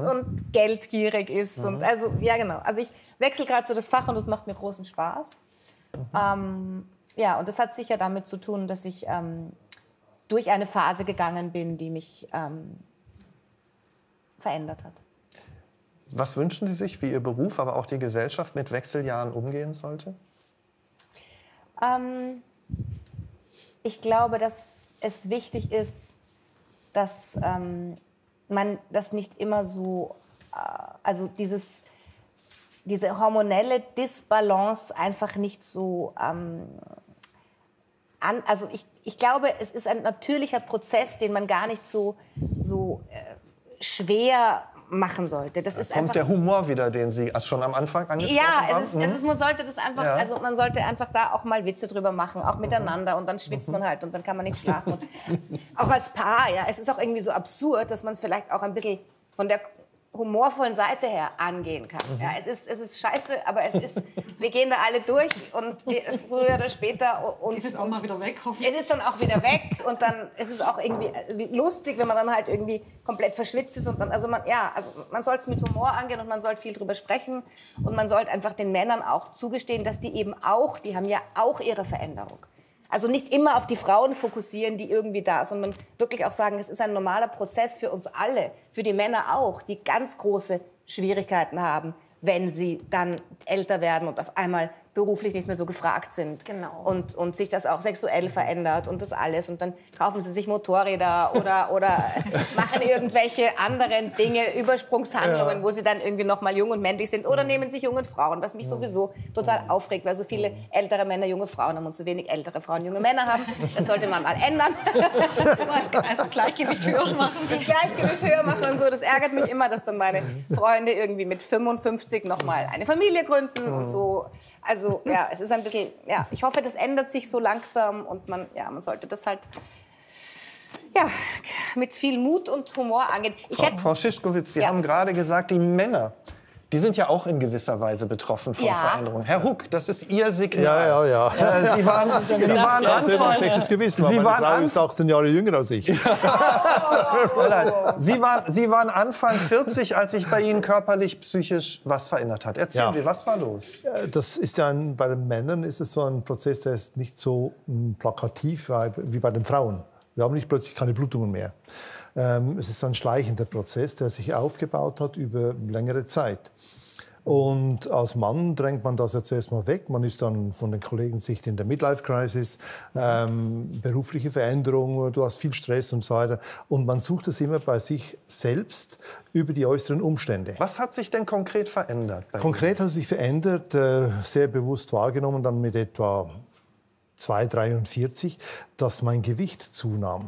und geldgierig ist. Und also, ja, genau. Also ich wechsle gerade so das Fach und das macht mir großen Spaß. Ja, und das hat sicher damit zu tun, dass ich durch eine Phase gegangen bin, die mich verändert hat. Was wünschen Sie sich, wie Ihr Beruf, aber auch die Gesellschaft mit Wechseljahren umgehen sollte? Ich glaube, dass es wichtig ist, dass man das nicht immer so, also diese hormonelle Disbalance einfach nicht so also ich glaube, es ist ein natürlicher Prozess, den man gar nicht so schwer machen sollte. Das ist kommt einfach der Humor wieder, den Sie schon am Anfang angesprochen haben? Ja, man sollte das einfach, also man sollte einfach da auch mal Witze drüber machen, auch miteinander, und dann schwitzt man halt und dann kann man nicht schlafen. Und auch als Paar, ja, es ist auch irgendwie so absurd, dass man es vielleicht auch ein bisschen von der humorvollen Seite her angehen kann. Ja, es ist scheiße, aber wir gehen da alle durch und früher oder später ist es auch mal wieder weg, hoffe ich. Es ist dann auch wieder weg und dann ist es auch irgendwie lustig, wenn man dann halt irgendwie komplett verschwitzt ist und dann, also man soll es mit Humor angehen und man soll viel drüber sprechen und man sollte einfach den Männern auch zugestehen, dass die haben ja auch ihre Veränderung. Also nicht immer auf die Frauen fokussieren, die irgendwie da, sondern wirklich auch sagen, es ist ein normaler Prozess für uns alle, für die Männer auch, die ganz große Schwierigkeiten haben, wenn sie dann älter werden und auf einmal beruflich nicht mehr so gefragt sind. Genau. Und sich das auch sexuell verändert und das alles. Und dann kaufen sie sich Motorräder oder machen irgendwelche anderen Dinge, Übersprungshandlungen, wo sie dann irgendwie noch mal jung und männlich sind. Oder nehmen sich junge Frauen, was mich sowieso total aufregt, weil so viele ältere Männer junge Frauen haben und so wenig ältere Frauen junge Männer haben. Das sollte man mal ändern. Einfach Gleichgewicht höher machen. Das Gleichgewicht höher machen und so. Das ärgert mich immer, dass dann meine Freunde irgendwie mit 55 noch mal eine Familie gründen und so. Also ja, es ist ein bisschen, ja, ich hoffe, das ändert sich so langsam und man sollte das halt mit viel Mut und Humor angehen. Frau Szyszkowitz, Sie haben gerade gesagt, die Männer, die sind ja auch in gewisser Weise betroffen von Veränderungen. Herr Huck, das ist Ihr Signal. Ja. Sie waren Ich habe ein schlechtes Gewissen, weil meine Frau ist 18 Jahre jünger als ich. Sie waren Anfang 40, als sich bei Ihnen körperlich, psychisch was verändert hat. Erzählen Sie, was war los? Das ist bei den Männern ist es so ein Prozess, der ist nicht so plakativ wie bei den Frauen. Wir haben nicht plötzlich keine Blutungen mehr. Es ist ein schleichender Prozess, der sich aufgebaut hat über längere Zeit. Und als Mann drängt man das ja zuerst mal weg. Man ist dann von den Kollegen Sicht in der Midlife-Crisis, berufliche Veränderungen, du hast viel Stress und so weiter. Und man sucht es immer bei sich selbst über die äußeren Umstände. Was hat sich denn konkret verändert? Konkret hat es sich verändert, sehr bewusst wahrgenommen, dann mit etwa 2,43, dass mein Gewicht zunahm.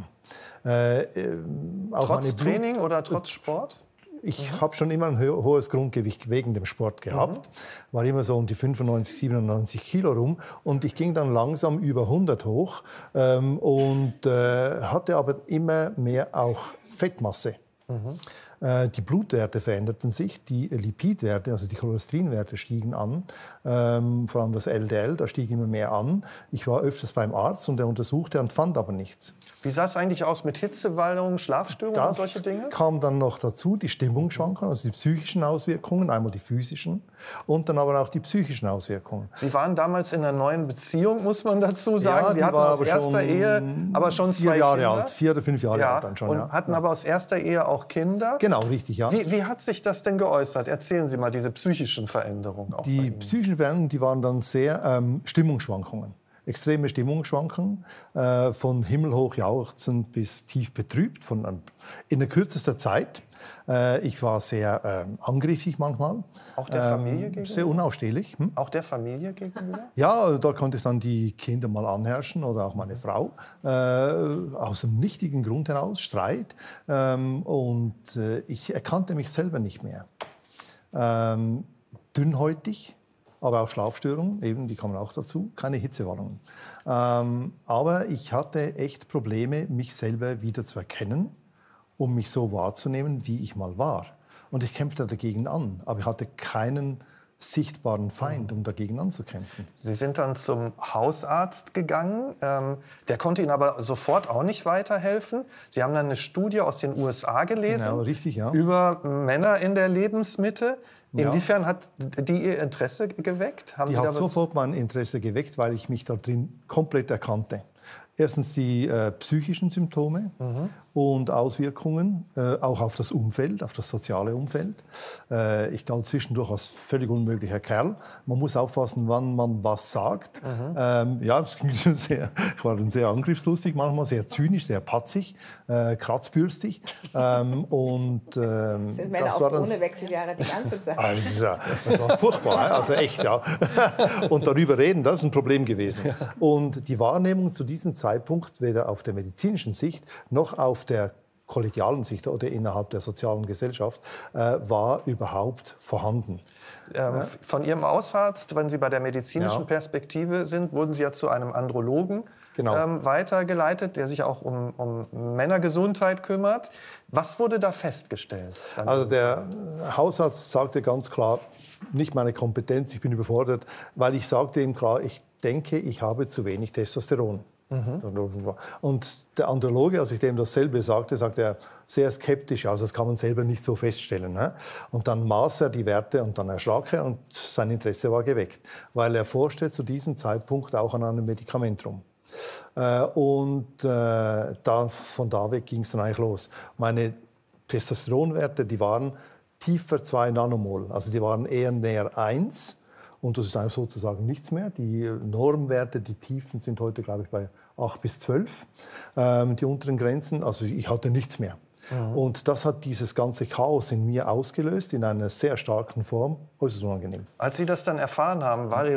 Trotz Training oder trotz Sport? Ich habe schon immer ein hohes Grundgewicht wegen dem Sport gehabt. War immer so um die 95, 97 Kilo rum. Und ich ging dann langsam über 100 hoch und hatte aber immer mehr auch Fettmasse. Die Blutwerte veränderten sich, die Lipidwerte, also die Cholesterinwerte stiegen an, vor allem das LDL, da stieg immer mehr an. Ich war öfters beim Arzt und er untersuchte und fand aber nichts. Wie sah es eigentlich aus mit Hitzewallungen, Schlafstörungen und solche Dinge? Das kam dann noch dazu, die Stimmungsschwankungen, also die psychischen Auswirkungen, einmal die physischen und dann aber auch die psychischen Auswirkungen. Sie waren damals in einer neuen Beziehung, muss man dazu sagen. Ja, Sie hatten aus erster Ehe aber schon 4 Jahre alt, 4 oder 5 Jahre alt dann schon. Und hatten aber aus erster Ehe auch Kinder. Genau, richtig, ja. Wie hat sich das denn geäußert? Erzählen Sie mal diese psychischen Veränderungen. Auch die psychischen Veränderungen, die waren dann sehr Stimmungsschwankungen. Extreme Stimmungsschwankungen, von himmelhoch jauchzend bis tief betrübt, in der kürzester Zeit. Ich war sehr angriffig manchmal. Auch der Familie gegenüber? Sehr unausstehlich. Auch der Familie gegenüber? Ja, da konnte ich dann die Kinder mal anherrschen oder auch meine Frau. Aus einem nichtigen Grund heraus, Streit. Ich erkannte mich selber nicht mehr. Dünnhäutig. Aber auch Schlafstörungen, eben, die kamen auch dazu, keine Hitzewallungen. Aber ich hatte echt Probleme, mich selber wieder zu erkennen, um mich so wahrzunehmen, wie ich mal war. Und ich kämpfte dagegen an, aber ich hatte keinen sichtbaren Feind, um dagegen anzukämpfen. Sie sind dann zum Hausarzt gegangen. Der konnte Ihnen aber sofort auch nicht weiterhelfen. Sie haben dann eine Studie aus den USA gelesen, genau, richtig, ja. über Männer in der Lebensmitte. Inwiefern hat die Ihr Interesse geweckt? Die hat sofort mein Interesse geweckt, weil ich mich da drin komplett erkannte. Erstens die psychischen Symptome und Auswirkungen, auch auf das Umfeld, auf das soziale Umfeld. Ich galt zwischendurch als völlig unmöglicher Kerl. Man muss aufpassen, wann man was sagt. Ja, es ging schon sehr, ich war dann sehr angriffslustig, manchmal sehr zynisch, sehr patzig, kratzbürstig. Sind Männer das auch war dann, ohne Wechseljahre die ganze Zeit? Das war furchtbar, also echt, ja. Und darüber reden, das ist ein Problem gewesen. Und die Wahrnehmung zu diesem Zeitpunkt, weder auf der medizinischen Sicht noch auf der kollegialen Sicht oder innerhalb der sozialen Gesellschaft, war überhaupt vorhanden. Von Ihrem Hausarzt, wenn Sie bei der medizinischen Perspektive sind, wurden Sie ja zu einem Andrologen weitergeleitet, der sich auch um Männergesundheit kümmert. Was wurde da festgestellt? Also der Hausarzt sagte ganz klar, nicht meine Kompetenz, ich bin überfordert, weil ich sagte ihm klar, ich denke, ich habe zu wenig Testosteron. Und der Androloge, als ich dem dasselbe sagte, sagte er sehr skeptisch, also das kann man selber nicht so feststellen. Ne? Und dann maß er die Werte und dann erschrak er und sein Interesse war geweckt, weil er forschte zu diesem Zeitpunkt auch an einem Medikament rum. Von da weg ging es dann eigentlich los. Meine Testosteronwerte, die waren tiefer 2 Nanomol, also die waren eher näher 1. Und das ist eigentlich sozusagen nichts mehr. Die Normwerte, die Tiefen sind heute, glaube ich, bei 8 bis 12. Die unteren Grenzen, also ich hatte nichts mehr. Und das hat dieses ganze Chaos in mir ausgelöst, in einer sehr starken Form, äußerst unangenehm. Als Sie das dann erfahren haben, war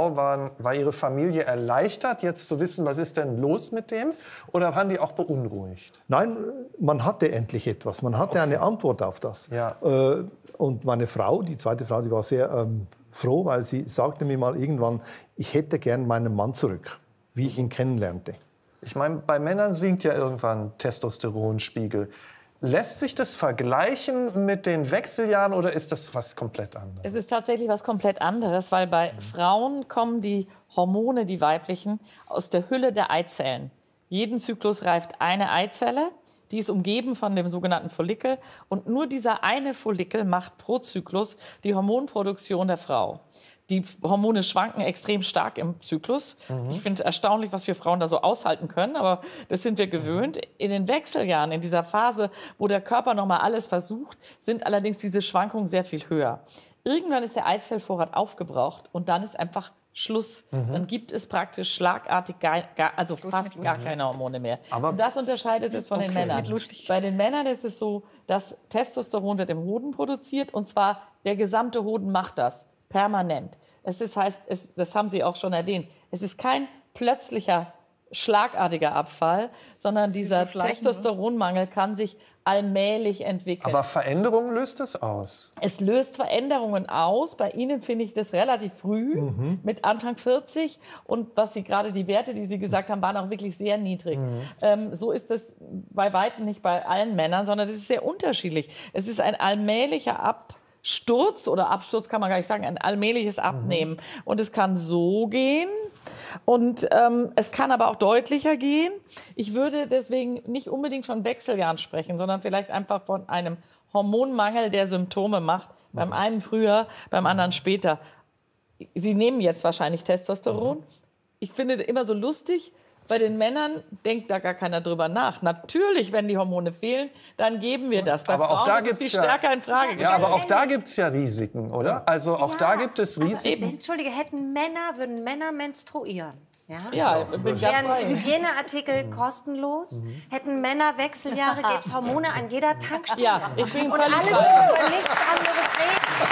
Ihre Familie erleichtert, jetzt zu wissen, was ist denn los mit dem? Oder waren die auch beunruhigt? Nein, man hatte endlich etwas. Man hatte eine Antwort auf das. Ja. Und meine Frau, die zweite Frau, die war sehr froh, weil sie sagte mir mal irgendwann, ich hätte gern meinen Mann zurück, wie ich ihn kennenlernte. Ich meine, bei Männern sinkt ja irgendwann Testosteronspiegel. Lässt sich das vergleichen mit den Wechseljahren oder ist das was komplett anderes? Es ist tatsächlich was komplett anderes, weil bei Frauen kommen die Hormone, die weiblichen, aus der Hülle der Eizellen. Jeden Zyklus reift eine Eizelle. Die ist umgeben von dem sogenannten Follikel. Und nur dieser eine Follikel macht pro Zyklus die Hormonproduktion der Frau. Die Hormone schwanken extrem stark im Zyklus. Ich finde es erstaunlich, was wir Frauen da so aushalten können, aber das sind wir gewöhnt. In den Wechseljahren, in dieser Phase, wo der Körper noch mal alles versucht, sind allerdings diese Schwankungen sehr viel höher. Irgendwann ist der Eizellvorrat aufgebraucht und dann ist einfach Schluss. Dann gibt es praktisch schlagartig fast gar keine Hormone mehr. Aber und das unterscheidet es von den Männern. Bei den Männern ist es so, dass Testosteron wird im Hoden produziert und zwar der gesamte Hoden macht das permanent. Das haben Sie auch schon erwähnt, es ist kein plötzlicher, schlagartiger Abfall, sondern dieser Testosteronmangel kann sich allmählich entwickeln. Aber Veränderungen löst es aus? Es löst Veränderungen aus. Bei Ihnen finde ich das relativ früh, mit Anfang 40. Und was Sie gerade, die Werte, die Sie gesagt haben, waren auch wirklich sehr niedrig. So ist das bei weitem nicht bei allen Männern, sondern das ist sehr unterschiedlich. Es ist ein allmählicher Absturz, oder Absturz kann man gar nicht sagen, ein allmähliches Abnehmen. Und es kann so gehen. Und es kann aber auch deutlicher gehen. Ich würde deswegen nicht unbedingt von Wechseljahren sprechen, sondern vielleicht einfach von einem Hormonmangel, der Symptome macht. Beim einen früher, beim anderen später. Sie nehmen jetzt wahrscheinlich Testosteron. Ich finde immer so lustig, bei den Männern denkt da gar keiner drüber nach. Natürlich, wenn die Hormone fehlen, dann geben wir das. Bei aber Frauen auch da ist es gibt's viel stärker in Frage gestellt. Ja, aber auch da gibt es ja Risiken, oder? Also auch da gibt es Risiken. Entschuldige, würden Männer menstruieren? Ja, wären Hygieneartikel kostenlos? Hätten Männer Wechseljahre, gäbe es Hormone an jeder Tankstelle? Ja, ich bin und alle würden über nichts anderes reden.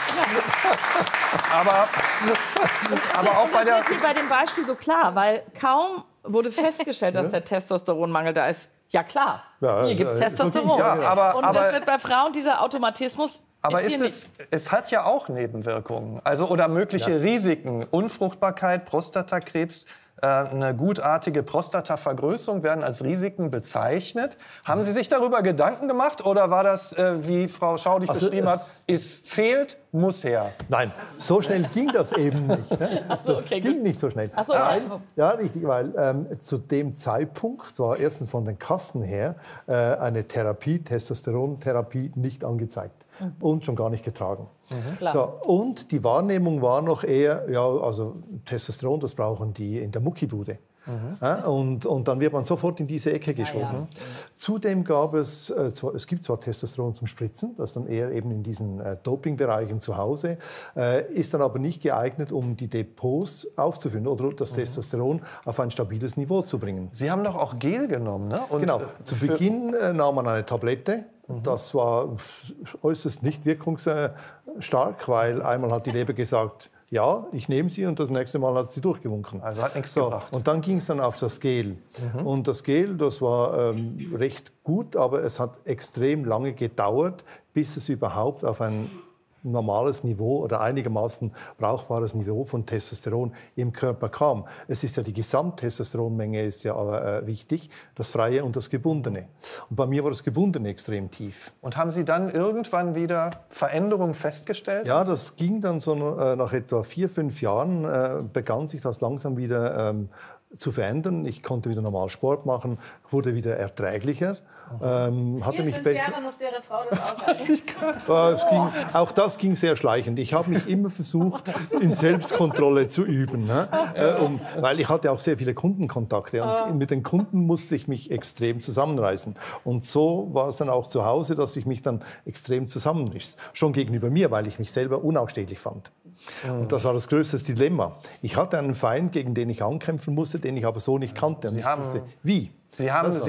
Aber auch bei der... Das ist bei dem Beispiel so klar, weil kaum wurde festgestellt, dass der Testosteronmangel da ist. Ja klar, hier gibt es Testosteron. Ja, und das wird bei Frauen, dieser Automatismus... Aber es hat ja auch Nebenwirkungen, also oder mögliche Risiken, Unfruchtbarkeit, Prostatakrebs. eine gutartige Prostatavergrößerung werden als Risiken bezeichnet. Haben Sie sich darüber Gedanken gemacht oder war das, wie Frau Schaudig beschrieben hat, es fehlt, muss her? Nein, so schnell ging das eben nicht. Ne? So, okay, das ging nicht so schnell. Ach so, ja, richtig, weil zu dem Zeitpunkt war erstens von den Kassen her eine Therapie, Testosterontherapie, nicht angezeigt und schon gar nicht getragen. So, und die Wahrnehmung war noch eher, ja, also Testosteron, das brauchen die in der Muckibude. Ja, und dann wird man sofort in diese Ecke geschoben. Zudem gab es gibt zwar Testosteron zum Spritzen, das dann eher eben in diesen Dopingbereichen zu Hause, ist dann aber nicht geeignet, um die Depots aufzufüllen oder das Testosteron auf ein stabiles Niveau zu bringen. Sie haben doch auch Gel genommen, ne? Und genau, zu Beginn nahm man eine Tablette. Das war äußerst nicht wirkungsstark, weil einmal hat die Leber gesagt, ja, ich nehme sie, und das nächste Mal hat sie durchgewunken. Also hat nichts gebracht. Und dann ging es dann auf das Gel. Und das Gel, das war recht gut, aber es hat extrem lange gedauert, bis es überhaupt auf ein normales Niveau oder einigermaßen brauchbares Niveau von Testosteron im Körper kam. Es ist ja die Gesamttestosteronmenge ist ja aber wichtig, das Freie und das Gebundene. Und bei mir war das Gebundene extrem tief. Und haben Sie dann irgendwann wieder Veränderungen festgestellt? Ja, das ging dann so nach etwa 4, 5 Jahren begann sich das langsam wieder zu verändern. Ich konnte wieder normal Sport machen, wurde wieder erträglicher. Hatte mich besser. Jahre musste Ihre Frau das aushalten. Auch das ging sehr schleichend. Ich habe mich immer versucht, in Selbstkontrolle zu üben. Ne? Weil ich hatte auch sehr viele Kundenkontakte. Und mit den Kunden musste ich mich extrem zusammenreißen. Und so war es dann auch zu Hause, dass ich mich dann extrem zusammenriss. Schon gegenüber mir, weil ich mich selber unausstehlich fand. Und das war das größte Dilemma. Ich hatte einen Feind, gegen den ich ankämpfen musste, den ich aber so nicht kannte. Und ich wusste, wie. Sie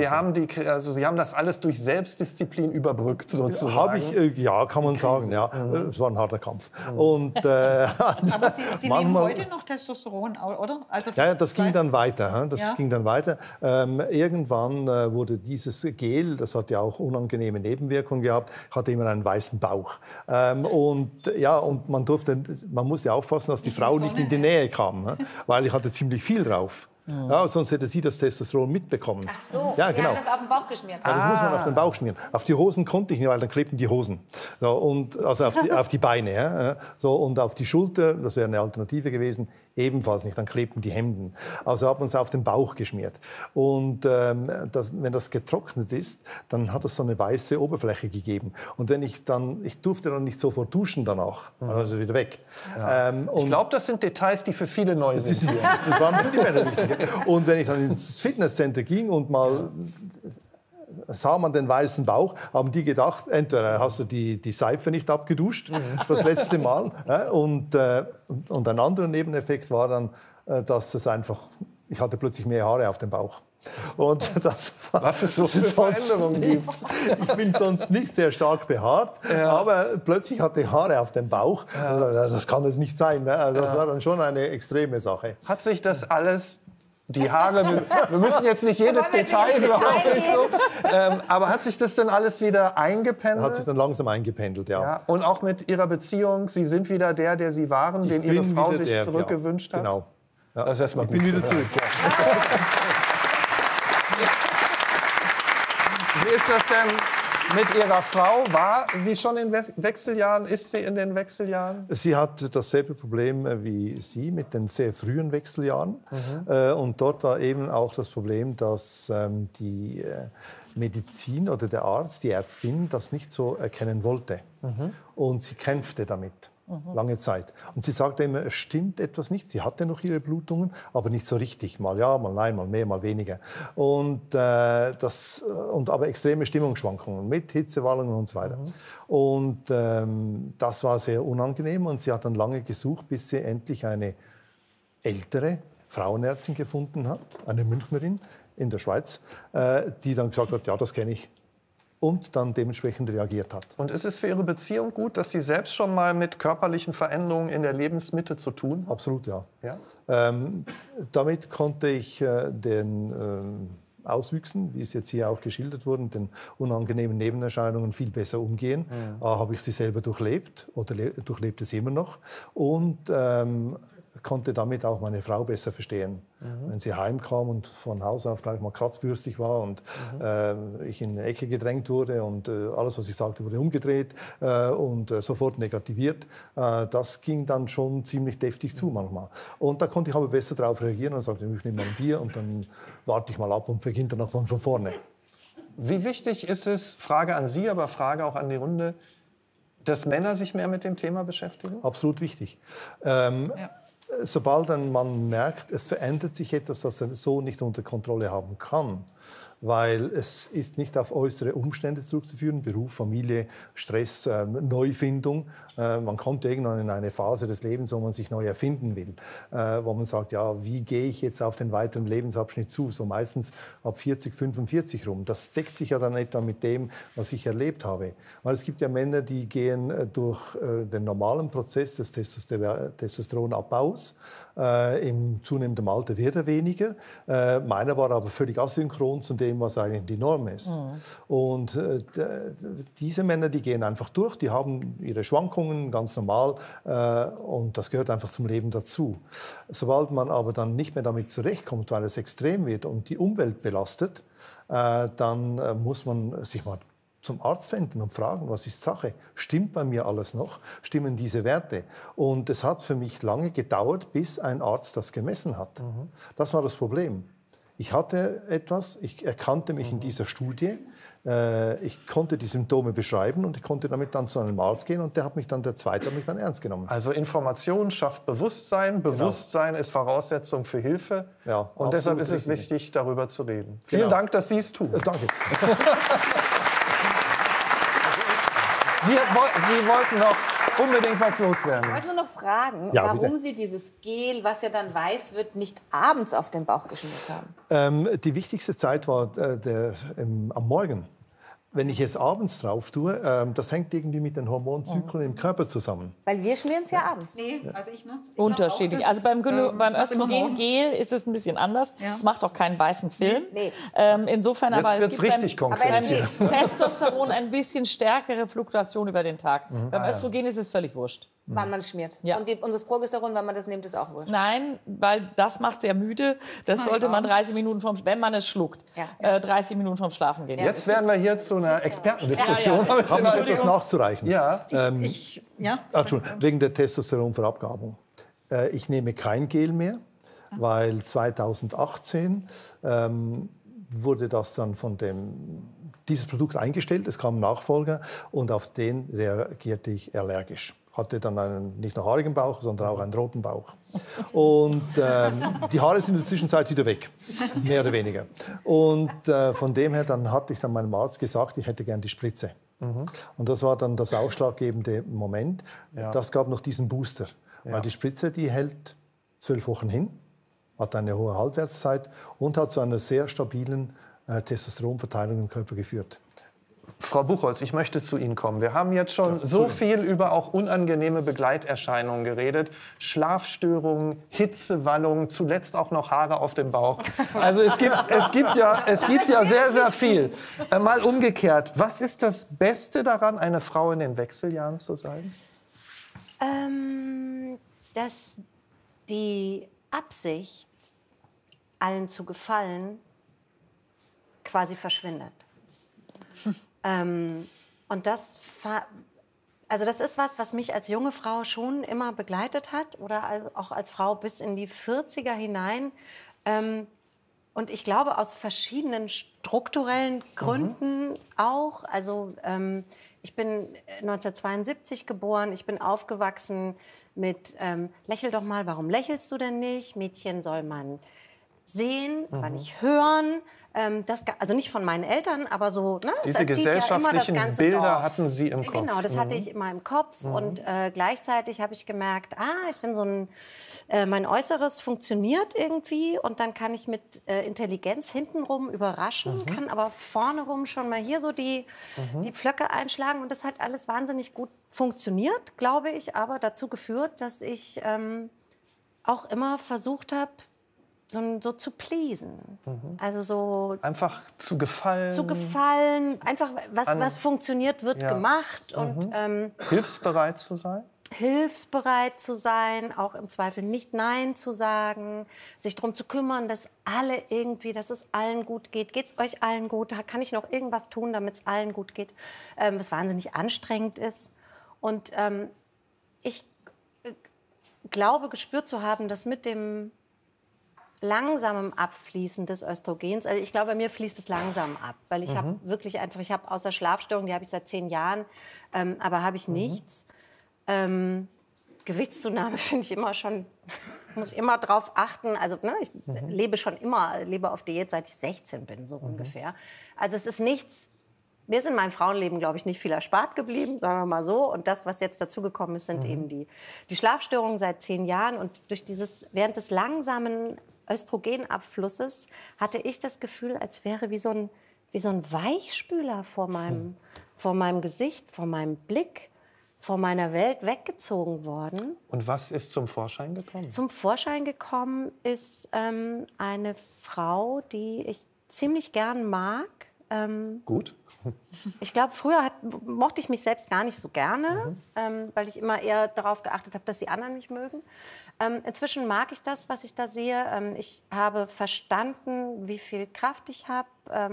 haben das alles durch Selbstdisziplin überbrückt, sozusagen. Habe ich, ja, kann man sagen. Ja. Es war ein harter Kampf. Und, aber Sie nehmen heute noch Testosteron, oder? Also ja, das ging dann weiter. Irgendwann wurde dieses Gel, das hat ja auch unangenehme Nebenwirkungen gehabt, hatte immer einen weißen Bauch. Und man musste aufpassen, dass die Frau nicht in die Nähe kam, weil ich hatte ziemlich viel drauf. Ja, sonst hätte sie das Testosteron mitbekommen. Ach so, ja, Sie genau. haben das auf den Bauch geschmiert. Ja, das muss man auf den Bauch schmieren. Auf die Hosen konnte ich nicht, weil dann klebten die Hosen. So, und, also auf die Beine. Ja. So, und auf die Schulter, das wäre eine Alternative gewesen, ebenfalls nicht. Dann klebten die Hemden. Also hat man es auf den Bauch geschmiert. Und wenn das getrocknet ist, dann hat es so eine weiße Oberfläche gegeben. Und ich durfte dann nicht sofort duschen danach. Also wieder weg. Ja. Ich glaube, das sind Details, die für viele neu sind. Das waren für die Männer wichtig. Und wenn ich dann ins Fitnesscenter ging und mal sah man den weißen Bauch, haben die gedacht, entweder hast du die Seife nicht abgeduscht, das letzte Mal. Und ein anderer Nebeneffekt war dann, dass ich hatte plötzlich mehr Haare auf dem Bauch. Und was es so für Veränderungen gibt. Ich bin sonst nicht sehr stark behaart, aber plötzlich hatte ich Haare auf dem Bauch. Das kann es nicht sein. Ne? Also das war dann schon eine extreme Sache. Hat sich das alles... Die Haare, wir müssen jetzt nicht jedes Detail, glaube ich, aber hat sich das denn alles wieder eingependelt? Hat sich dann langsam eingependelt, ja. Und auch mit Ihrer Beziehung, Sie sind wieder der Sie waren, den Ihre Frau sich zurückgewünscht hat? Genau. Ja. Das ist erstmal gut. Ich bin wieder zurück. Ja. Wie ist das denn mit Ihrer Frau? War sie schon in Wechseljahren? Ist sie in den Wechseljahren? Sie hat dasselbe Problem wie Sie mit den sehr frühen Wechseljahren. Und dort war eben auch das Problem, dass die Medizin oder der Arzt, die Ärztin, das nicht so erkennen wollte. Und sie kämpfte damit. Lange Zeit. Und sie sagte immer, es stimmt etwas nicht. Sie hatte noch ihre Blutungen, aber nicht so richtig. Mal ja, mal nein, mal mehr, mal weniger. Aber extreme Stimmungsschwankungen mit Hitzewallungen und so weiter. Und das war sehr unangenehm. Und sie hat dann lange gesucht, bis sie endlich eine ältere Frauenärztin gefunden hat, eine Münchnerin in der Schweiz, die dann gesagt hat, ja, das kenne ich. Und dann dementsprechend reagiert hat. Und ist es für Ihre Beziehung gut, dass Sie selbst schon mal mit körperlichen Veränderungen in der Lebensmitte zu tun haben? Absolut, ja. Damit konnte ich den Auswüchsen, wie es jetzt hier auch geschildert wurde, den unangenehmen Nebenerscheinungen viel besser umgehen. Habe ich sie selber durchlebt oder durchlebe es immer noch. Und konnte damit auch meine Frau besser verstehen. Wenn sie heimkam und von Haus auf gleich mal kratzbürstig war und ich in eine Ecke gedrängt wurde und alles, was ich sagte, wurde umgedreht und sofort negativiert, das ging dann schon ziemlich deftig zu manchmal. Und da konnte ich aber besser darauf reagieren und sagte, ich nehme mal ein Bier und dann warte ich mal ab und beginnt dann nochmal von vorne. Wie wichtig ist es, Frage an Sie, aber Frage auch an die Runde, dass Männer sich mehr mit dem Thema beschäftigen? Absolut wichtig. Sobald ein Mann merkt, es verändert sich etwas, das er so nicht unter Kontrolle haben kann, weil es ist nicht auf äußere Umstände zurückzuführen, Beruf, Familie, Stress, Neufindung. Man kommt irgendwann in eine Phase des Lebens, wo man sich neu erfinden will, wo man sagt, ja, wie gehe ich jetzt auf den weiteren Lebensabschnitt zu? So meistens ab 40, 45 rum. Das deckt sich ja dann etwa mit dem, was ich erlebt habe. Weil es gibt ja Männer, die gehen durch den normalen Prozess des Testosteronabbaus. Im zunehmenden Alter wird er weniger. Meiner war aber völlig asynchron zu dem, was eigentlich die Norm ist. Und diese Männer, die gehen einfach durch, die haben ihre Schwankungen, ganz normal, und das gehört einfach zum Leben dazu. Sobald man aber dann nicht mehr damit zurechtkommt, weil es extrem wird und die Umwelt belastet, dann muss man sich mal zum Arzt wenden und fragen, was ist Sache? Stimmt bei mir alles noch? Stimmen diese Werte? Und es hat für mich lange gedauert, bis ein Arzt das gemessen hat. Das war das Problem. Ich hatte etwas, ich erkannte mich in dieser Studie, ich konnte die Symptome beschreiben und ich konnte damit dann zu einem Arzt gehen und der Zweite hat mich dann ernst genommen. Also Information schafft Bewusstsein, Bewusstsein ist Voraussetzung für Hilfe, ja, und deshalb ist es wichtig, darüber zu reden. Vielen Dank, dass Sie es tun. Danke. Sie wollten noch unbedingt was loswerden. Ich wollte nur noch fragen, Ja, warum bitte. Sie dieses Gel, was ja dann weiß wird, nicht abends auf den Bauch geschmiert haben. Die wichtigste Zeit war am Morgen. Wenn ich es abends drauf tue, das hängt irgendwie mit den Hormonzyklen im Körper zusammen. Weil wir schmieren es ja abends. Nee, also ich ne? Unterschiedlich. Also beim Östrogengel ist es ein bisschen anders. Es macht auch keinen weißen Film. Nee. Insofern Jetzt aber wird's richtig konkret. beim Testosteron ein bisschen stärkere Fluktuation über den Tag. Beim Östrogen ist es völlig wurscht. Wann man schmiert. Ja. Und das Progesteron, wenn man das nimmt, ist auch wurscht. Nein, weil das macht sehr müde. Das sollte man 30 Minuten wenn man es schluckt, 30 Minuten vorm Schlafen gehen. Jetzt werden wir hier zu einer Expertendiskussion. Ja. Haben wir etwas nachzureichen? Ja. Entschuldigung, wegen der Testosteronverabgabung. Ich nehme kein Gel mehr, weil 2018 wurde das dann dieses Produkt eingestellt. Es kam ein Nachfolger und auf den reagierte ich allergisch. Hatte dann einen nicht nur haarigen Bauch, sondern auch einen roten Bauch. Und die Haare sind in der Zwischenzeit wieder weg, mehr oder weniger. Und von dem her hatte ich dann meinem Arzt gesagt, ich hätte gern die Spritze. Und das war dann das ausschlaggebende Moment. Ja. Das gab noch diesen Booster. Weil die Spritze, die hält 12 Wochen hin, hat eine hohe Halbwertszeit und hat zu einer sehr stabilen Testosteronverteilung im Körper geführt. Frau Buchholz, ich möchte zu Ihnen kommen. Wir haben jetzt schon so viel über auch unangenehme Begleiterscheinungen geredet. Schlafstörungen, Hitzewallungen, zuletzt auch noch Haare auf dem Bauch. Also es gibt ja sehr, sehr viel. Mal umgekehrt, was ist das Beste daran, eine Frau in den Wechseljahren zu sein? Dass die Absicht, allen zu gefallen, quasi verschwindet. Und das ist was mich als junge Frau schon immer begleitet hat oder auch als Frau bis in die 40er hinein. Und ich glaube, aus verschiedenen strukturellen Gründen auch. Also ich bin 1972 geboren, ich bin aufgewachsen mit lächel doch mal, warum lächelst du denn nicht? Mädchen soll man sehen, aber nicht hören. Also nicht von meinen Eltern, aber so. Ne, diese gesellschaftlichen ja Bilder Dorf. hatten Sie im Kopf. Genau, das hatte ich immer im Kopf. Und gleichzeitig habe ich gemerkt, ich bin mein Äußeres funktioniert irgendwie. Und dann kann ich mit Intelligenz hintenrum überraschen, kann aber vornerum schon mal hier so die Pflöcke einschlagen. Und das hat alles wahnsinnig gut funktioniert, glaube ich, aber dazu geführt, dass ich auch immer versucht habe, so zu pleasen. Also so einfach zu gefallen. Einfach was funktioniert, wird gemacht. Und, hilfsbereit zu sein? hilfsbereit zu sein, auch im Zweifel nicht Nein zu sagen, sich darum zu kümmern, dass es allen gut geht. Geht es euch allen gut? Kann ich noch irgendwas tun, damit es allen gut geht? Was wahnsinnig anstrengend ist. Und ich glaube, gespürt zu haben, dass mit dem langsamen Abfließen des Östrogens, also ich glaube, bei mir fließt es langsam ab, weil ich habe wirklich einfach, ich habe außer Schlafstörungen, die habe ich seit 10 Jahren, aber habe ich nichts. Gewichtszunahme finde ich immer schon, muss ich immer drauf achten. Also ne, ich lebe auf Diät, seit ich 16 bin, so ungefähr. Also es ist nichts, mir ist in meinem Frauenleben, glaube ich, nicht viel erspart geblieben, sagen wir mal so. Und das, was jetzt dazugekommen ist, sind eben die Schlafstörungen seit 10 Jahren. Und durch während des langsamen Östrogenabflusses hatte ich das Gefühl, als wäre wie so ein Weichspüler vor meinem Gesicht, vor meinem Blick, vor meiner Welt weggezogen worden. Und was ist zum Vorschein gekommen? Zum Vorschein gekommen ist eine Frau, die ich ziemlich gern mag. Gut. Ich glaube, früher mochte ich mich selbst gar nicht so gerne, weil ich immer eher darauf geachtet habe, dass die anderen mich mögen. Inzwischen mag ich das, was ich da sehe. Ich habe verstanden, wie viel Kraft ich habe,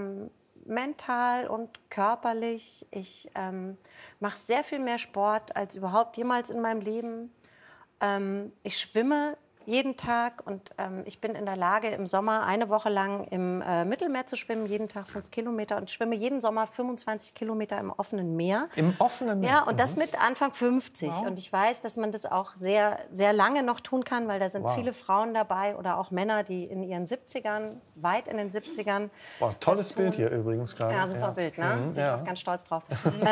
mental und körperlich. Ich mache sehr viel mehr Sport als überhaupt jemals in meinem Leben. Ich schwimme jeden Tag und ich bin in der Lage, im Sommer eine Woche lang im Mittelmeer zu schwimmen, jeden Tag 5 Kilometer und schwimme jeden Sommer 25 Kilometer im offenen Meer. Im offenen Meer? Ja, und das mit Anfang 50. Wow. Und ich weiß, dass man das auch sehr, sehr lange noch tun kann, weil da sind viele Frauen dabei oder auch Männer, die in ihren 70ern, weit in den 70ern. Wow, tolles Bild hier übrigens gerade. Ja, super Bild, ne? Bin ich auch ganz stolz drauf.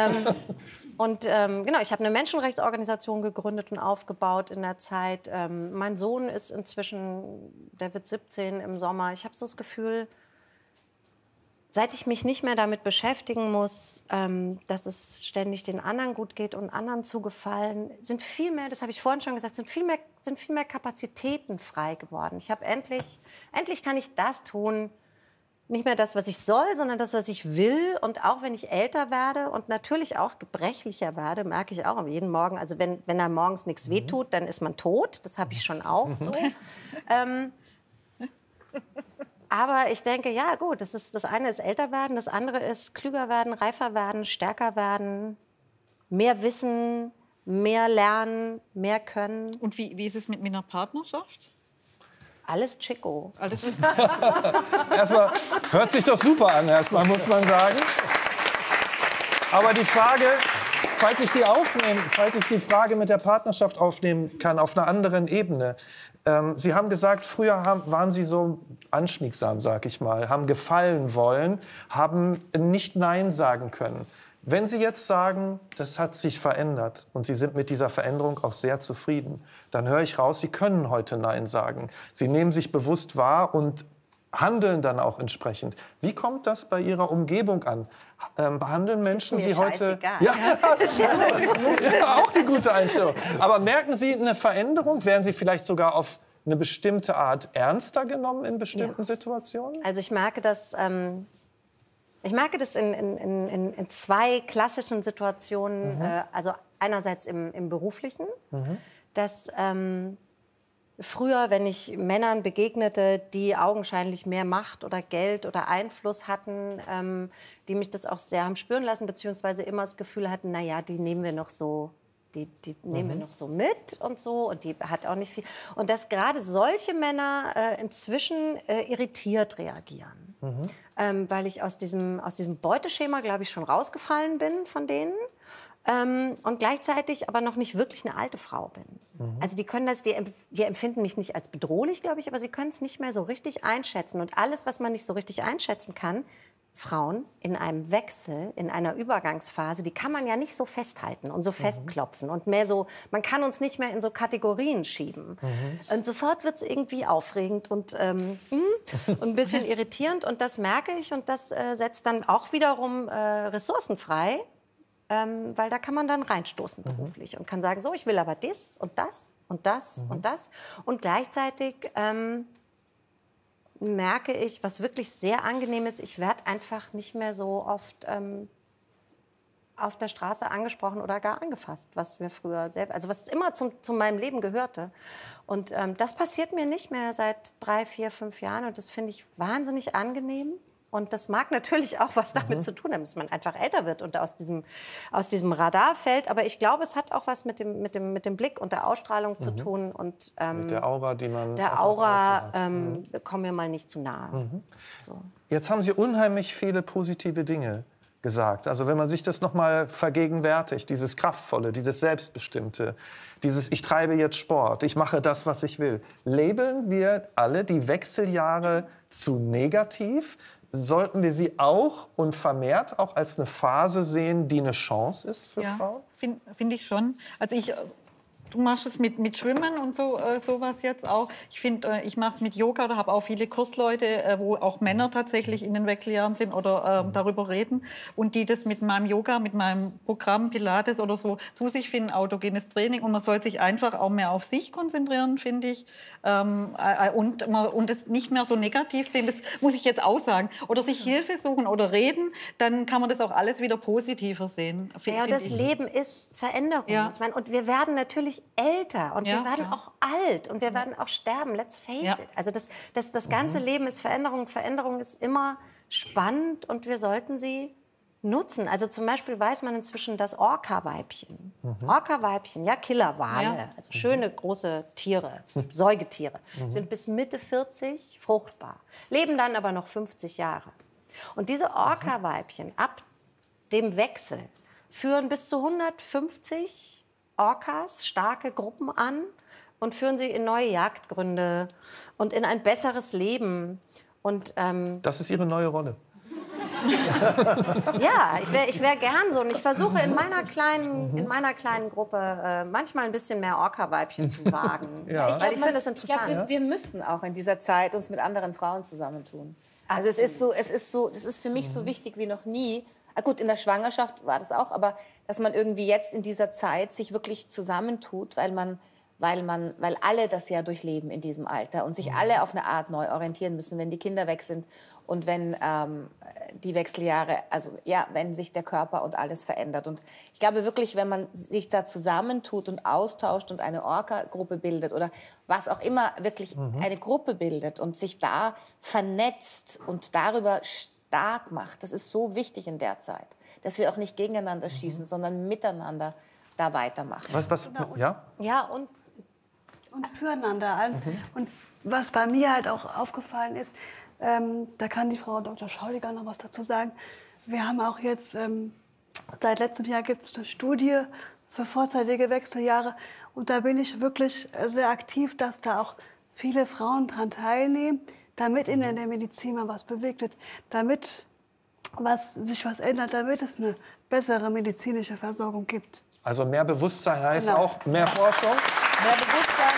Und genau, ich habe eine Menschenrechtsorganisation gegründet und aufgebaut in der Zeit. Mein Sohn ist inzwischen, der wird 17 im Sommer. Ich habe so das Gefühl, seit ich mich nicht mehr damit beschäftigen muss, dass es ständig den anderen gut geht und anderen zu gefallen, sind viel mehr, das habe ich vorhin schon gesagt, sind viel mehr Kapazitäten frei geworden. Ich habe endlich kann ich das tun, nicht mehr das, was ich soll, sondern das, was ich will. Und auch wenn ich älter werde und natürlich auch gebrechlicher werde, merke ich auch jeden Morgen, also wenn da morgens nichts wehtut, dann ist man tot. Das habe ich schon auch so. Aber ich denke, ja gut, das eine ist älter werden, das andere ist klüger werden, reifer werden, stärker werden, mehr wissen, mehr lernen, mehr können. Und wie ist es mit einer Partnerschaft? Alles Chico. Alles. Erstmal, hört sich doch super an, erstmal muss man sagen. Aber die Frage, falls ich die Frage mit der Partnerschaft aufnehmen kann, auf einer anderen Ebene. Sie haben gesagt, früher waren Sie so anschmiegsam, sag ich mal, haben gefallen wollen, haben nicht Nein sagen können. Wenn Sie jetzt sagen, das hat sich verändert und Sie sind mit dieser Veränderung auch sehr zufrieden, dann höre ich raus, Sie können heute Nein sagen. Sie nehmen sich bewusst wahr und handeln dann auch entsprechend. Wie kommt das bei Ihrer Umgebung an? Behandeln Menschen Sie heute... Ja, auch eine gute Einstellung. Aber merken Sie eine Veränderung? Werden Sie vielleicht sogar auf eine bestimmte Art ernster genommen in bestimmten Situationen? Also ich merke das... Ich merke das in 2 klassischen Situationen, also einerseits im Beruflichen, dass früher, wenn ich Männern begegnete, die augenscheinlich mehr Macht oder Geld oder Einfluss hatten, die mich das auch sehr haben spüren lassen, beziehungsweise immer das Gefühl hatten, naja, die nehmen wir noch so, die nehmen wir noch so mit und so und die hat auch nicht viel. Und dass gerade solche Männer inzwischen irritiert reagieren. Weil ich aus diesem Beuteschema, glaube ich, schon rausgefallen bin von denen und gleichzeitig aber noch nicht wirklich eine alte Frau bin. Also die empfinden mich nicht als bedrohlich, glaube ich, aber sie können es nicht mehr so richtig einschätzen. Und alles, was man nicht so richtig einschätzen kann, Frauen in einem Wechsel, in einer Übergangsphase, die kann man ja nicht so festhalten und so festklopfen und mehr so, man kann uns nicht mehr in so Kategorien schieben. Und sofort wird es irgendwie aufregend und ein bisschen irritierend und das merke ich und das setzt dann auch wiederum Ressourcen frei, weil da kann man dann reinstoßen beruflich und kann sagen, so, ich will aber das und das und das und das und gleichzeitig merke ich, was wirklich sehr angenehm ist, ich werde einfach nicht mehr so oft auf der Straße angesprochen oder gar angefasst, was mir früher selbst, also was immer zu meinem Leben gehörte. Und das passiert mir nicht mehr seit 3, 4, 5 Jahren und das finde ich wahnsinnig angenehm. Und das mag natürlich auch was damit zu tun haben, dass man einfach älter wird und aus diesem Radar fällt. Aber ich glaube, es hat auch was mit dem Blick und der Ausstrahlung zu tun. Und, mit der Aura, die man der Aura, kommen wir mal nicht zu nahe. So. Jetzt haben Sie unheimlich viele positive Dinge gesagt. Also wenn man sich das noch mal vergegenwärtigt, dieses Kraftvolle, dieses Selbstbestimmte, dieses ich treibe jetzt Sport, ich mache das, was ich will. Labeln wir alle die Wechseljahre zu negativ? Sollten wir sie auch und vermehrt auch als eine Phase sehen, die eine Chance ist für Frauen? Finde ich schon. Also du machst es mit Schwimmen und sowas jetzt auch. Ich finde, ich mache es mit Yoga, da habe auch viele Kursleute, wo auch Männer tatsächlich in den Wechseljahren sind oder darüber reden und die das mit meinem Yoga, mit meinem Programm Pilates oder so zu sich finden, autogenes Training. Und man soll sich einfach auch mehr auf sich konzentrieren, finde ich. Und es nicht mehr so negativ sehen, das muss ich jetzt auch sagen. Oder sich Hilfe suchen oder reden, dann kann man das auch alles wieder positiver sehen. Ja, das Leben ist Veränderung. Ja. Ich meine, und wir werden natürlich älter und wir werden auch alt und wir werden auch sterben, let's face it. Also das ganze Leben ist Veränderung. Veränderung ist immer spannend und wir sollten sie nutzen. Also zum Beispiel weiß man inzwischen, dass Orca-Weibchen, ja, Killerwale, also schöne große Tiere, Säugetiere, sind bis Mitte 40 fruchtbar, leben dann aber noch 50 Jahre. Und diese Orca-Weibchen ab dem Wechsel führen bis zu 150 Orcas, starke Gruppen an und führen sie in neue Jagdgründe und in ein besseres Leben. Und, das ist Ihre neue Rolle. Ja, ich wär gern so. Und ich versuche in meiner kleinen Gruppe manchmal ein bisschen mehr Orca-Weibchen zu wagen. Weil ich finde es interessant. Ja, wir müssen auch in dieser Zeit uns mit anderen Frauen zusammentun. Also das ist für mich so wichtig wie noch nie. Gut, in der Schwangerschaft war das auch, aber dass man irgendwie jetzt in dieser Zeit sich wirklich zusammentut, weil alle das ja durchleben in diesem Alter und sich alle auf eine Art neu orientieren müssen, wenn die Kinder weg sind und wenn die Wechseljahre, also ja, wenn sich der Körper und alles verändert. Und ich glaube wirklich, wenn man sich da zusammentut und austauscht und eine Orca-Gruppe bildet oder was auch immer, wirklich eine Gruppe bildet und sich da vernetzt und darüber stark macht, das ist so wichtig in der Zeit, dass wir auch nicht gegeneinander schießen, sondern miteinander da weitermachen. Ja, und füreinander. Und was bei mir halt auch aufgefallen ist, da kann die Frau Dr. Schaudiger noch was dazu sagen. Wir haben auch jetzt, seit letztem Jahr gibt es eine Studie für vorzeitige Wechseljahre. Und da bin ich wirklich sehr aktiv, dass da auch viele Frauen daran teilnehmen, damit in der Medizin mal was bewegt wird, damit sich was ändert, damit es eine bessere medizinische Versorgung gibt. Also mehr Bewusstsein heißt auch mehr Forschung? Mehr Bewusstsein,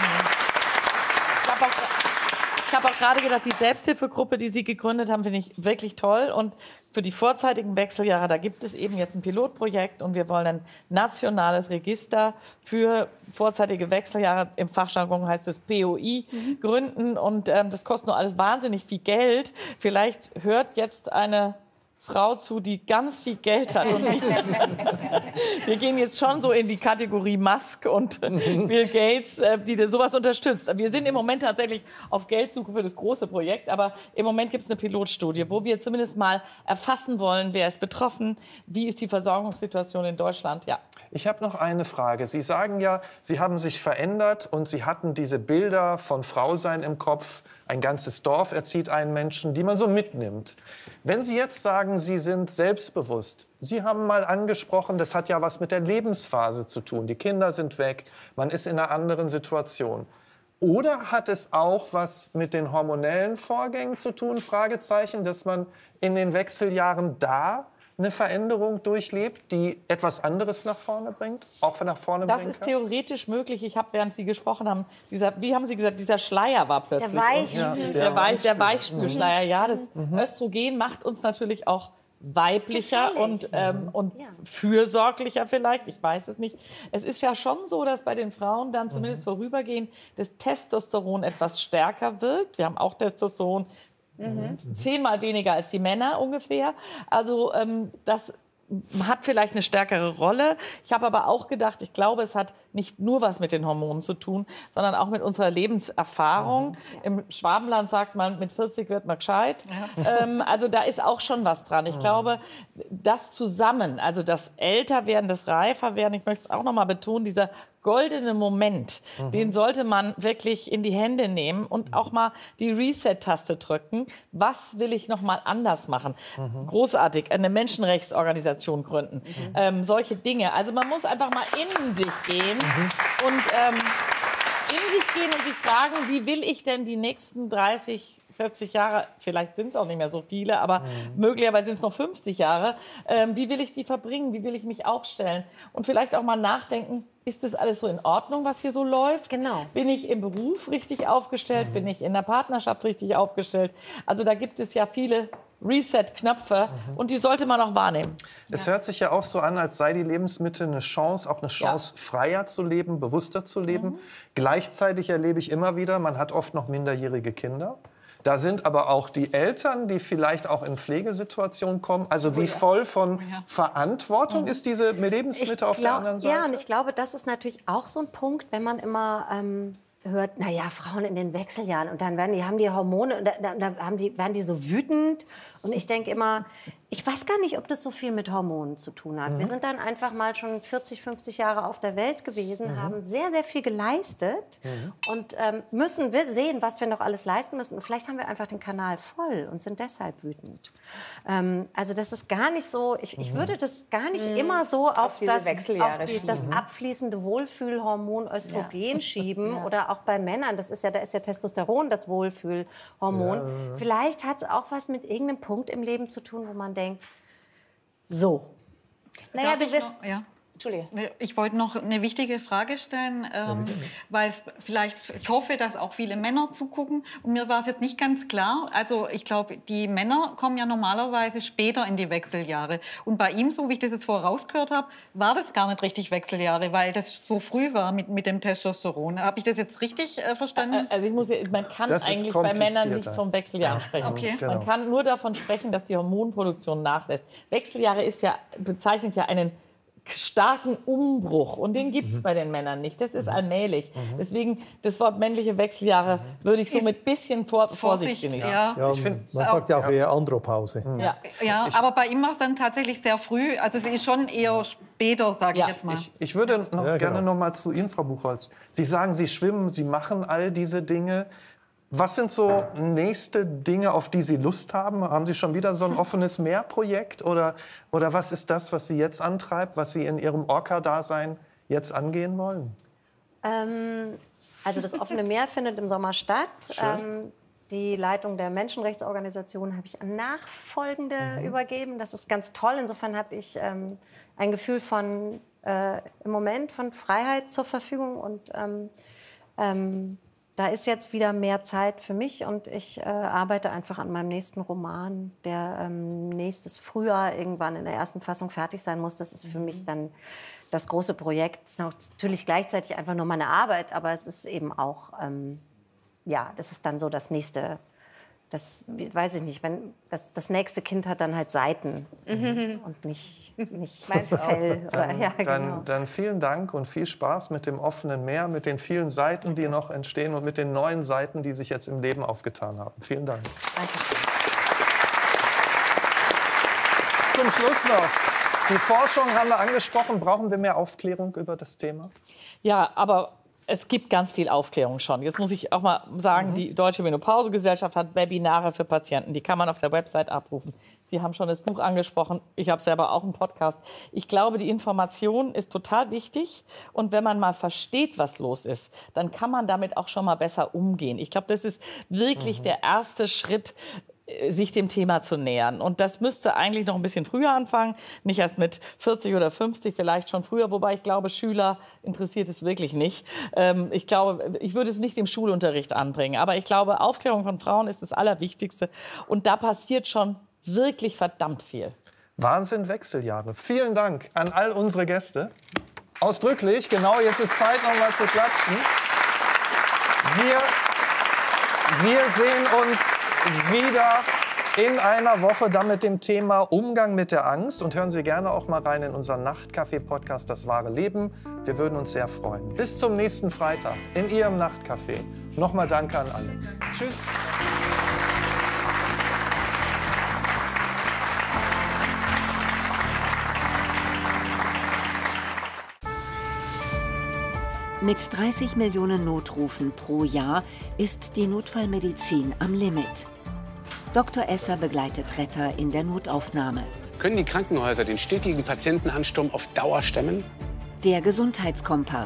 Ich habe auch gerade gedacht, die Selbsthilfegruppe, die Sie gegründet haben, finde ich wirklich toll. Und für die vorzeitigen Wechseljahre, da gibt es eben jetzt ein Pilotprojekt und wir wollen ein nationales Register für vorzeitige Wechseljahre, im Fachjargon heißt es POI, gründen. Und das kostet nur alles wahnsinnig viel Geld. Vielleicht hört jetzt eine Frau zu, die ganz viel Geld hat. Und wir gehen jetzt schon so in die Kategorie Musk und Bill Gates, die sowas unterstützt. Wir sind im Moment tatsächlich auf Geldsuche für das große Projekt, aber im Moment gibt es eine Pilotstudie, wo wir zumindest mal erfassen wollen, wer ist betroffen, wie ist die Versorgungssituation in Deutschland. Ja. Ich habe noch eine Frage. Sie sagen ja, Sie haben sich verändert und Sie hatten diese Bilder von Frausein im Kopf. Ein ganzes Dorf erzieht einen Menschen, die man so mitnimmt. Wenn Sie jetzt sagen, Sie sind selbstbewusst, Sie haben mal angesprochen, das hat ja was mit der Lebensphase zu tun. Die Kinder sind weg, man ist in einer anderen Situation. Oder hat es auch was mit den hormonellen Vorgängen zu tun, Fragezeichen, dass man in den Wechseljahren da eine Veränderung durchlebt, die etwas anderes nach vorne bringt, auch nach vorne bringen kann? Das ist theoretisch möglich. Ich habe, während Sie gesprochen haben, wie haben Sie gesagt, dieser Schleier war plötzlich. Der Weichspülschleier, ja. Das Östrogen macht uns natürlich auch weiblicher und fürsorglicher vielleicht, ich weiß es nicht. Es ist ja schon so, dass bei den Frauen dann zumindest vorübergehend das Testosteron etwas stärker wirkt. Wir haben auch Testosteron 10-mal weniger als die Männer ungefähr. Also das hat vielleicht eine stärkere Rolle. Ich habe aber auch gedacht, ich glaube, es hat nicht nur was mit den Hormonen zu tun, sondern auch mit unserer Lebenserfahrung. Im Schwabenland sagt man, mit 40 wird man gescheit. Also da ist auch schon was dran. Ich glaube, das zusammen, also das Älterwerden, das Reiferwerden, ich möchte es auch noch mal betonen, dieser goldene Moment, den sollte man wirklich in die Hände nehmen und auch mal die Reset-Taste drücken. Was will ich noch mal anders machen? Großartig, eine Menschenrechtsorganisation gründen. Solche Dinge. Also man muss einfach mal in sich gehen und sich fragen, wie will ich denn die nächsten 30, 40 Jahre, vielleicht sind es auch nicht mehr so viele, aber möglicherweise sind es noch 50 Jahre, wie will ich die verbringen, wie will ich mich aufstellen? Und vielleicht auch mal nachdenken, ist das alles so in Ordnung, was hier so läuft? Genau. Bin ich im Beruf richtig aufgestellt? Bin ich in der Partnerschaft richtig aufgestellt? Also da gibt es ja viele Reset-Knöpfe und die sollte man auch wahrnehmen. Es hört sich ja auch so an, als sei die Lebensmitte eine Chance, auch eine Chance, freier zu leben, bewusster zu leben. Gleichzeitig erlebe ich immer wieder, man hat oft noch minderjährige Kinder. Da sind aber auch die Eltern, die vielleicht auch in Pflegesituationen kommen. Also wie voll von Verantwortung ist diese Lebensmitte auf der anderen Seite? Ja, und ich glaube, das ist natürlich auch so ein Punkt, wenn man immer hört, naja, Frauen in den Wechseljahren und dann haben die Hormone und dann werden die so wütend. Und ich denke immer, ich weiß gar nicht, ob das so viel mit Hormonen zu tun hat. Wir sind dann einfach mal schon 40, 50 Jahre auf der Welt gewesen, haben sehr, sehr viel geleistet und müssen wir sehen, was wir noch alles leisten müssen. Und vielleicht haben wir einfach den Kanal voll und sind deshalb wütend. Also das ist gar nicht so, ich würde das gar nicht immer so auf das abfließende Wohlfühlhormon Östrogen schieben oder auch bei Männern. Da ist ja Testosteron das Wohlfühlhormon. Ja. Vielleicht hat es auch was mit irgendeinem Punkt im Leben zu tun, wo man denkt, so. Naja, Entschuldige. Ich wollte noch eine wichtige Frage stellen, weil ich hoffe, dass auch viele Männer zugucken. Und mir war es jetzt nicht ganz klar. Also ich glaube, die Männer kommen ja normalerweise später in die Wechseljahre. Und bei ihm, so wie ich das jetzt vorher rausgehört habe, war das gar nicht richtig Wechseljahre, weil das so früh war mit dem Testosteron. Habe ich das jetzt richtig verstanden? Also man kann eigentlich bei Männern nicht vom Wechseljahr sprechen. Okay. Genau. Man kann nur davon sprechen, dass die Hormonproduktion nachlässt. Wechseljahre bezeichnet ja einen starken Umbruch und den gibt es bei den Männern nicht. Das ist allmählich. Deswegen das Wort männliche Wechseljahre würde ich so mit bisschen Vorsicht genießen. Ja, man sagt ja auch eher Andropause. Ja, aber bei ihm war es dann tatsächlich sehr früh. Also sie ist schon eher später, sage ich jetzt mal. Ich würde gerne noch mal zu Ihnen, Frau Buchholz. Sie sagen, Sie schwimmen, Sie machen all diese Dinge. Was sind so nächste Dinge, auf die Sie Lust haben? Haben Sie schon wieder so ein offenes Meer-Projekt? Oder was ist das, was Sie jetzt antreibt, was Sie in Ihrem Orca-Dasein jetzt angehen wollen? Also das offene Meer findet im Sommer statt. Die Leitung der Menschenrechtsorganisation habe ich an Nachfolgende übergeben. Das ist ganz toll. Insofern habe ich ein Gefühl von im Moment von Freiheit zur Verfügung und da ist jetzt wieder mehr Zeit für mich und ich arbeite einfach an meinem nächsten Roman, der nächstes Frühjahr irgendwann in der ersten Fassung fertig sein muss. Das ist für mich dann das große Projekt. Es ist natürlich gleichzeitig einfach nur meine Arbeit, aber es ist eben auch, das ist dann so das nächste, das weiß ich nicht, das nächste Kind hat dann halt Seiten und nicht Fell. Dann vielen Dank und viel Spaß mit dem offenen Meer, mit den vielen Seiten, die noch entstehen und mit den neuen Seiten, die sich jetzt im Leben aufgetan haben. Vielen Dank. Danke. Zum Schluss noch. Die Forschung haben wir angesprochen. Brauchen wir mehr Aufklärung über das Thema? Ja, aber es gibt ganz viel Aufklärung schon. Jetzt muss ich auch mal sagen, die Deutsche Menopausegesellschaft hat Webinare für Patienten. Die kann man auf der Website abrufen. Sie haben schon das Buch angesprochen. Ich habe selber auch einen Podcast. Ich glaube, die Information ist total wichtig. Und wenn man mal versteht, was los ist, dann kann man damit auch schon mal besser umgehen. Ich glaube, das ist wirklich der erste Schritt, sich dem Thema zu nähern. Und das müsste eigentlich noch ein bisschen früher anfangen, nicht erst mit 40 oder 50, vielleicht schon früher, wobei ich glaube, Schüler interessiert es wirklich nicht. Ich glaube, ich würde es nicht im Schulunterricht anbringen, aber ich glaube, Aufklärung von Frauen ist das Allerwichtigste und da passiert schon wirklich verdammt viel. Wahnsinn, Wechseljahre. Vielen Dank an all unsere Gäste. Ausdrücklich, genau, jetzt ist Zeit, noch mal zu klatschen. Wir sehen uns wieder In einer Woche dann mit dem Thema Umgang mit der Angst. Und hören Sie gerne auch mal rein in unseren Nachtcafé-Podcast Das wahre Leben. Wir würden uns sehr freuen. Bis zum nächsten Freitag in Ihrem Nachtcafé. Nochmal danke an alle. Tschüss. Mit 30 Millionen Notrufen pro Jahr ist die Notfallmedizin am Limit. Dr. Esser begleitet Retter in der Notaufnahme. Können die Krankenhäuser den stetigen Patientenansturm auf Dauer stemmen? Der Gesundheitskompass.